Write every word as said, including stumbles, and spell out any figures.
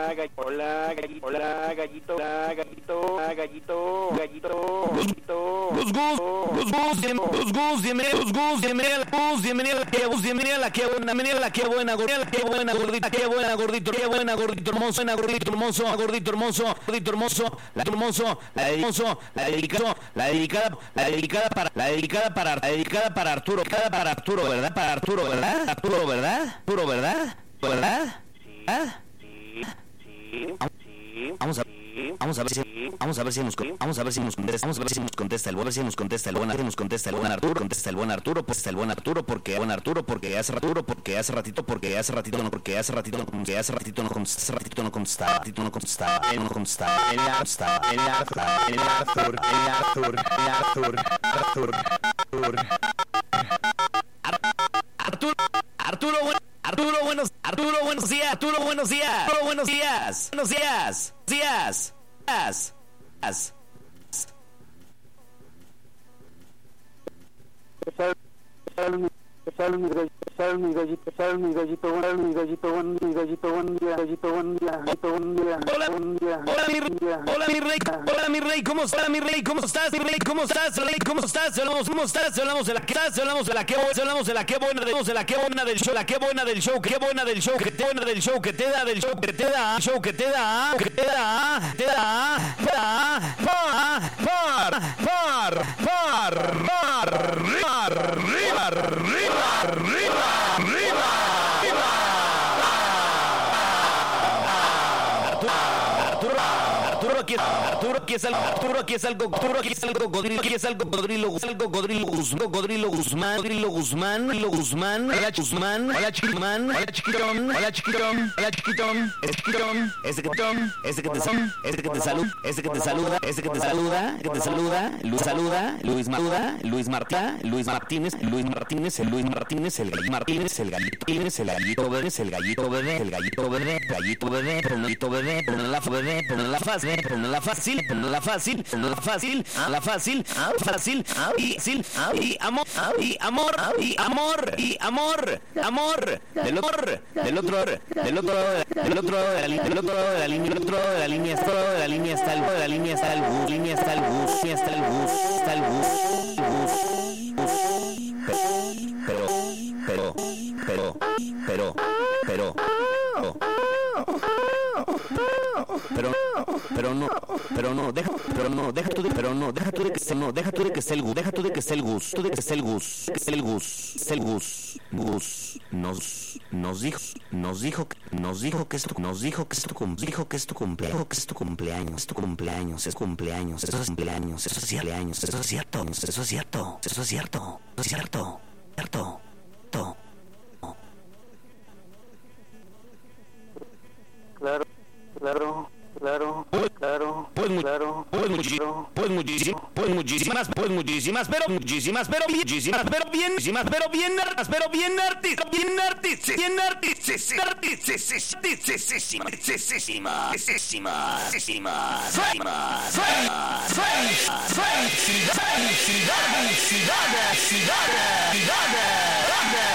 hola, gallito, hola, gallito, hola, gallito, gallito, gallito, gallito. Los Gus, los Gus, los Gus, bienvenidos, Gus, bienvenida a la Gus, bienvenida a la que Gus, bienvenida a la que buena, bienvenida a la que buena, gordita, que buena, gordita, que buena, gordito, que buena, gordito hermoso, gordito hermoso, gordito hermoso, gordito hermoso, la hermoso, la hermoso, la dedicada, la dedicada, la dedicada para, la dedicada para, la dedicada para Arturo, cada para Arturo, ¿verdad? Para Arturo, ¿verdad? Arturo, ¿verdad? Arturo, ¿verdad? ¿Verdad? ¿Ah? Sí, sí, sí. Vamos a Vamos a ver si vamos a ver si nos vamos a ver si nos contesta, vamos a ver si nos contesta el buen, a ver si nos contesta el buen, si nos contesta el buen Arturo, contesta el buen Arturo, pues el buen Arturo porque buen Arturo porque hace ratito porque hace ratito porque hace ratito no porque hace ratito no porque hace ratito no hace ratito no consta, ratito no consta, no consta, el Arsta, el Arta, el Arthur, el Arthur, el Arthur, Arthur, Arturo, Arturo, bueno. Arturo, buenos, Arturo, buenos días, Arturo, buenos días, Arturo, buenos días, buenos días, días, días, días. Sal mi gallito, sal mi gallito, sal mi gallito, sal mi gallito, buen mi gallito, buen día, gallito, buen día, gallito, buen día, hola, buen día, hola mi rey, hola mi rey, hola mi rey, ¿cómo estás mi rey? ¿Cómo estás mi rey? ¿Cómo estás rey? ¿Cómo estás? Hablamos, ¿cómo estás? Hablamos de la que estás, hablamos de la que buena, hablamos de la que buena, hablamos de la que buena del show, la que buena del show, qué buena del show, que te buena del show, que te da del show, que te da, show que te da, que te da, te da, da, par, par, par, par, par, arriba, arriba, arriba, arriba, arriba, arriba. Arturo, Arturo, aquí, Arturo, aquí es algo, Arturo, aquí es algo, Arturo, aquí es algo, Cocodrilo, aquí es algo, Cocodrilo, algo, Cocodrilo, Cocodrilo Guzmán, Cocodrilo Guzmán, Cocodrilo Guzmán, hola Guzmán, hola Chiquitón, hola Chiquitón, hola Chiquitón, hola Chiquitón, es Chiquitón, ese que te, ese que te son, ese que te saluda, ese que te saluda, ese que te saluda, que te saluda, Luis saluda, Luis Maruda, Luis Martá, Luis Martínez, Luis Martínez, el Luis Martínez, el Gallito Martínez, el Gallito Martínez, el Gallito Verde, el Gallito Verde, el Gallito Verde, Gallito Verde, Gallito Verde, ponela Verde, ponela fácil, ponela fácil, ponela fácil, ponela fácil, la fácil, fácil, y fácil, y amor, y amor, y amor, y amor, amor, del otro, del otro, del otro, del otro lado de la línea, del otro lado de la línea, del otro lado de la línea, está de la línea, está el de la línea, está el bus, línea está el bus, está el bus, está el bus, bus, bus, pero, pero, pero, pero, pero, pero, pero no, pero no, deja, pero no, deja tú de, pero no, deja tú de que se, no, deja tú de que esté el gus, deja tú de que esté el gus, tú de que esté el gus, que esté el gus, es el gus, gus, nos, nos dijo, nos dijo, nos dijo que esto, nos dijo que esto, dijo que es tu cumpleaños, que es tu cumpleaños, es tu cumpleaños, es cumpleaños, eso es cumpleaños, eso es cumpleaños, eso es cierto, eso es cierto, eso es cierto, eso es cierto, cierto, cierto. Claro, claro, claro, claro, pues, mu- claro, pues, muchísimo, pues muchísimas, pues muchísimas, pues muchísimas, pero muchísimas, pero muchísimas, pero bien, muchísimas, pero bien, artistas, pero bien artistas, bien artistas, bien artistas, artistas, artistísima, artistísima, artistísima, artistísima, felicidades, felicidades, felicidades, felicidades, felicidades.